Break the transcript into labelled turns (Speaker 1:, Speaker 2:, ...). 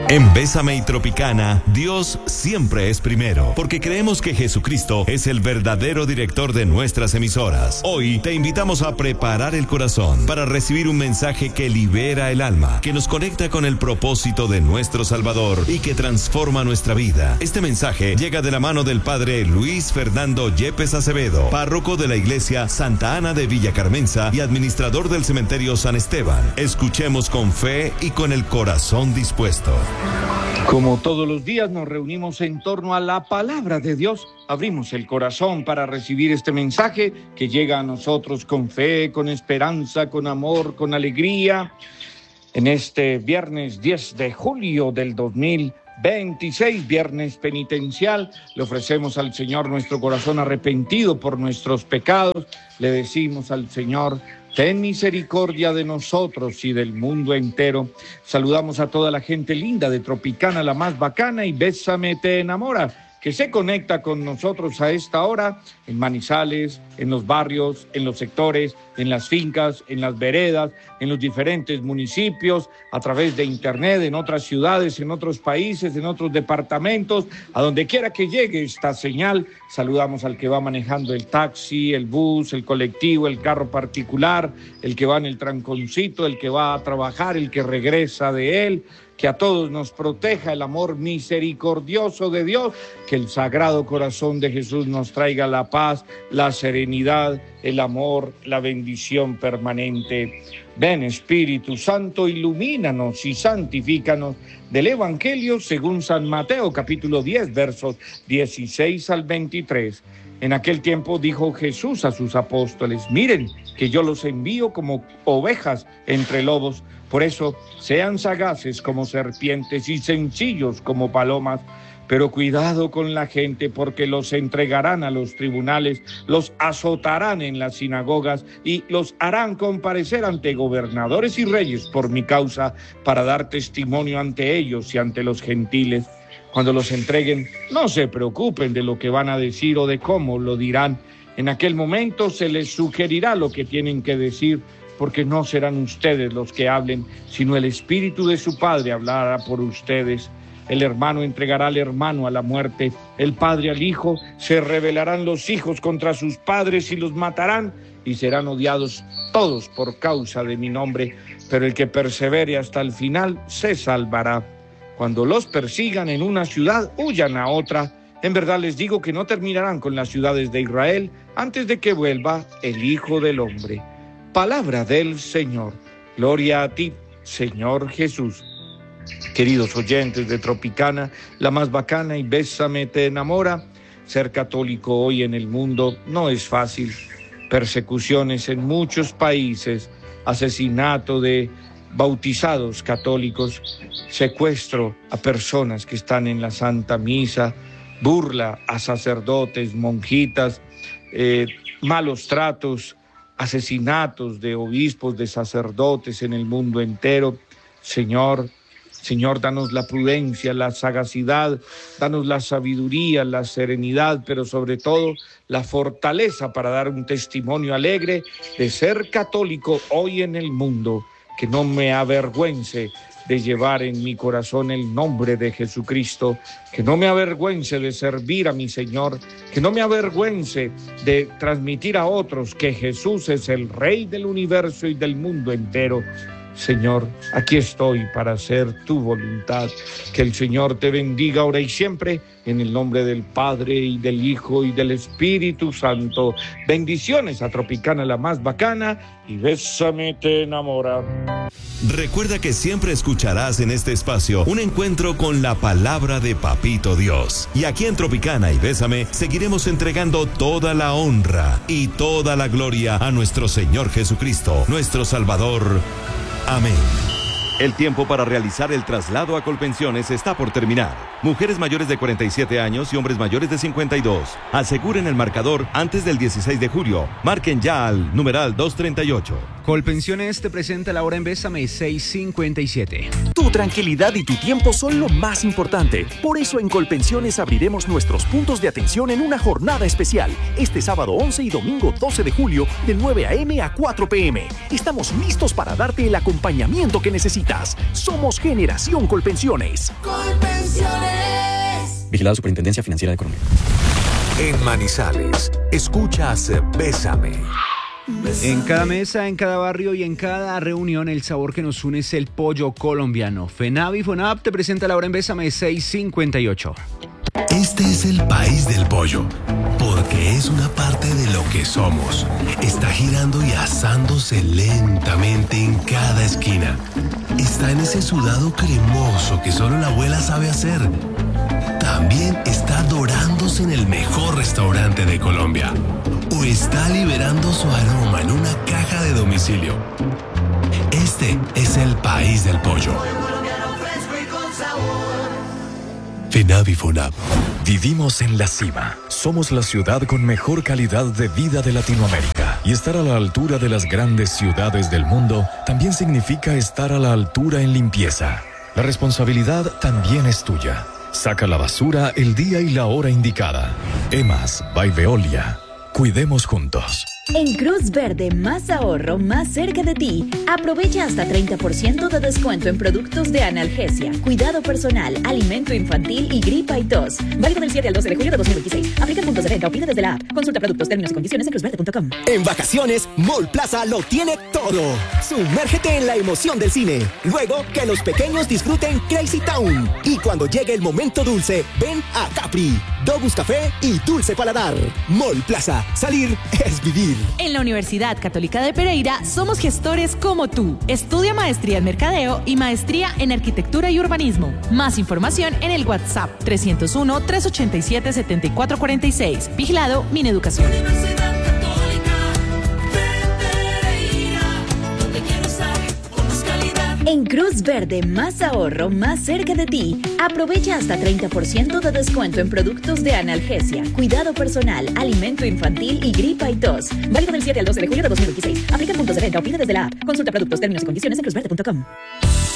Speaker 1: En Bésame y Tropicana, Dios siempre es primero, porque creemos que Jesucristo es el verdadero director de nuestras emisoras. Hoy te invitamos a preparar el corazón para recibir un mensaje que libera el alma, que nos conecta con el propósito de nuestro Salvador y que transforma nuestra vida. Este mensaje llega de la mano del Padre Luis Fernando Yepes Acevedo, párroco de la Iglesia Santa Ana de Villa Carmenza y administrador del Cementerio San Esteban. Escuchemos con fe y con el corazón dispuesto.
Speaker 2: Como todos los días nos reunimos en torno a la palabra de Dios, abrimos el corazón para recibir este mensaje que llega a nosotros con fe, con esperanza, con amor, con alegría. En este viernes 10 de julio del 2026, viernes penitencial, le ofrecemos al Señor nuestro corazón arrepentido por nuestros pecados. Le decimos al Señor: ten misericordia de nosotros y del mundo entero. Saludamos a toda la gente linda de Tropicana, la más bacana, y Bésame te enamora, que se conecta con nosotros a esta hora en Manizales, en los barrios, en los sectores, en las fincas, en las veredas, en los diferentes municipios, a través de internet, en otras ciudades, en otros países, en otros departamentos, a donde quiera que llegue esta señal. Saludamos al que va manejando el taxi, el bus, el colectivo, el carro particular, el que va en el tranconcito, el que va a trabajar, el que regresa de él. Que a todos nos proteja el amor misericordioso de Dios, que el Sagrado Corazón de Jesús nos traiga la paz, la serenidad, el amor, la bendición permanente. Ven, Espíritu Santo, ilumínanos y santifícanos. Del Evangelio según San Mateo, capítulo 10, versos 16 al 23. En aquel tiempo dijo Jesús a sus apóstoles: miren que yo los envío como ovejas entre lobos. Por eso, sean sagaces como serpientes y sencillos como palomas. Pero cuidado con la gente, porque los entregarán a los tribunales, los azotarán en las sinagogas y los harán comparecer ante gobernadores y reyes por mi causa, para dar testimonio ante ellos y ante los gentiles. Cuando los entreguen, no se preocupen de lo que van a decir o de cómo lo dirán. En aquel momento se les sugerirá lo que tienen que decir, porque no serán ustedes los que hablen, sino el Espíritu de su Padre hablará por ustedes. El hermano entregará al hermano a la muerte, el padre al hijo, se rebelarán los hijos contra sus padres y los matarán, y serán odiados todos por causa de mi nombre, pero el que persevere hasta el final se salvará. Cuando los persigan en una ciudad, huyan a otra. En verdad les digo que no terminarán con las ciudades de Israel antes de que vuelva el Hijo del Hombre. Palabra del Señor. Gloria a ti, Señor Jesús. Queridos oyentes de Tropicana, la más bacana, y Bésame te enamora, ser católico hoy en el mundo no es fácil. Persecuciones en muchos países, asesinato de bautizados católicos, secuestro a personas que están en la Santa Misa, burla a sacerdotes, monjitas, malos tratos, asesinatos de obispos, de sacerdotes en el mundo entero. Señor, danos la prudencia, la sagacidad, danos la sabiduría, la serenidad, pero sobre todo la fortaleza para dar un testimonio alegre de ser católico hoy en el mundo, que no me avergüence de llevar en mi corazón el nombre de Jesucristo, que no me avergüence de servir a mi Señor, que no me avergüence de transmitir a otros que Jesús es el Rey del universo y del mundo entero. Señor, aquí estoy para hacer tu voluntad. Que el Señor te bendiga ahora y siempre, en el nombre del Padre y del Hijo y del Espíritu Santo. Bendiciones a Tropicana, la más bacana, y Bésame te enamora.
Speaker 1: Recuerda que siempre escucharás en este espacio un encuentro con la palabra de Papito Dios. Y aquí en Tropicana y Bésame seguiremos entregando toda la honra y toda la gloria a nuestro Señor Jesucristo, nuestro Salvador. Amén. El tiempo para realizar el traslado a Colpensiones está por terminar. Mujeres mayores de 47 años y hombres mayores de 52. Aseguren el marcador antes del 16 de julio. Marquen ya al numeral 238.
Speaker 3: Colpensiones te presenta la hora en Bésame 6:57.
Speaker 4: Tu tranquilidad y tu tiempo son lo más importante. Por eso en Colpensiones abriremos nuestros puntos de atención en una jornada especial. Este sábado 11 y domingo 12 de julio de 9 a.m. a 4 p.m. Estamos listos para darte el acompañamiento que necesitas. necesitas. Somos Generación Colpensiones.
Speaker 5: Colpensiones.
Speaker 6: Vigilado Superintendencia Financiera de Colombia.
Speaker 7: En Manizales, escuchas Bésame.
Speaker 3: En cada mesa, en cada barrio y en cada reunión, el sabor que nos une es el pollo colombiano. FENAV y FONAP te presenta la hora en Bésame 6:58.
Speaker 8: Este es el país del pollo, porque es una parte de lo que somos. Está girando y asándose lentamente en cada esquina. Está en ese sudado cremoso que solo la abuela sabe hacer. También está dorándose en el mejor restaurante de Colombia. O está liberando su aroma en una caja de domicilio. Este es el país del pollo. FENAV y FONAP.
Speaker 9: Vivimos en la cima. Somos la ciudad con mejor calidad de vida de Latinoamérica. Y estar a la altura de las grandes ciudades del mundo también significa estar a la altura en limpieza. La responsabilidad también es tuya. Saca la basura el día y la hora indicada. EMAS by Veolia. Cuidemos juntos.
Speaker 10: En Cruz Verde, más ahorro, más cerca de ti. Aprovecha hasta 30% de descuento en productos de analgesia, cuidado personal, alimento infantil y gripa y tos. Válido del 7 al 12 de julio de 2026. Aplica puntos de venta o pide desde la app. Consulta productos, términos y condiciones en cruzverde.com.
Speaker 11: En vacaciones, Mall Plaza lo tiene todo. Sumérgete en la emoción del cine. Luego, que los pequeños disfruten Crazy Town. Y cuando llegue el momento dulce, ven a Capri, Dogus Café y Dulce Paladar. Mall Plaza. Salir es vivir.
Speaker 12: En la Universidad Católica de Pereira somos gestores como tú. Estudia maestría en mercadeo y maestría en arquitectura y urbanismo. Más información en el WhatsApp 301-387-7446. Vigilado Mineducación.
Speaker 5: Universidad Católica de Pereira, donde quiero estar con más calidad.
Speaker 10: En Cruz Verde, más ahorro, más cerca de ti. Aprovecha hasta 30% de descuento en productos de analgesia, cuidado personal, alimento infantil y gripa y tos. Válido del 7 al 12 de julio de 2026. Aplica puntos de venta o pide desde la app. Consulta productos, términos y condiciones en cruzverde.com.